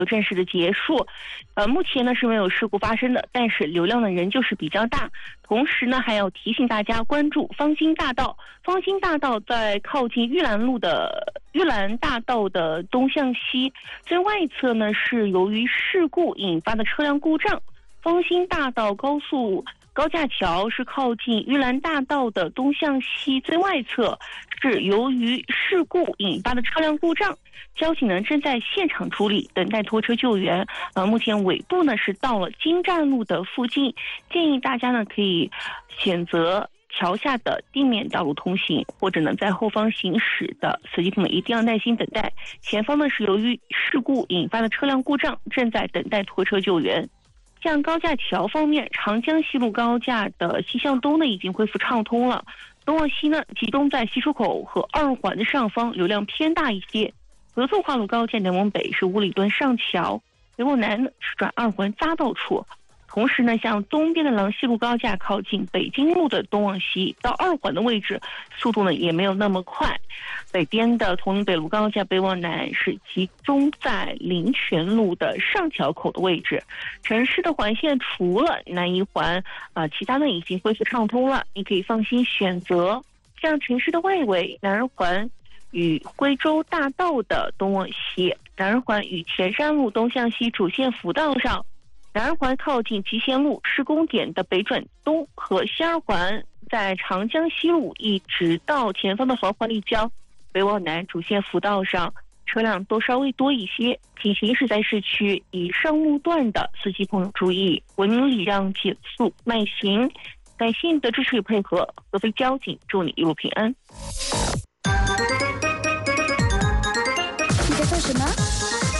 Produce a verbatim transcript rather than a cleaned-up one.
正式的结束。呃，目前呢是没有事故发生的，但是流量呢仍旧是比较大。同时呢，还要提醒大家关注方兴大道。方兴大道在靠近玉兰路的玉兰大道的东向西最外侧呢，是由于事故引发的车辆故障。方兴大道高速高架桥是靠近玉兰大道的东向西最外侧，是由于事故引发的车辆故障。交警呢正在现场处理，等待拖车救援。呃，目前尾部呢是到了金站路的附近，建议大家呢可以选择桥下的地面道路通行，或者呢在后方行驶的司机朋友一定要耐心等待。前方呢是由于事故引发的车辆故障，正在等待拖车救援。像高架桥方面，长江西路高架的西向东呢已经恢复畅通了，东往西呢集中在西出口和二环的上方，流量偏大一些。合作化路高架南往北是五里墩上桥，北往南呢是转二环匝道处。同时呢，像东边的郎西路高架靠近北京路的东往西到二环的位置，速度呢也没有那么快。北边的铜陵北路高架北往南是集中在林泉路的上桥口的位置。城市的环线除了南一环，啊、呃，其他呢已经恢复畅通了，你可以放心选择。像城市的外围，南二环与徽州大道的东往西，南二环与前山路东向西主线辅道上。南二环靠近集贤路施工点的北转东和西二环在长江西路一直到前方的黄环立交，北往南主线辅道上车辆都稍微多一些，请行驶在市区以上路段的司机朋友注意，文明礼让，减速慢行。感谢你的支持与配合，合肥交警祝你一路平安。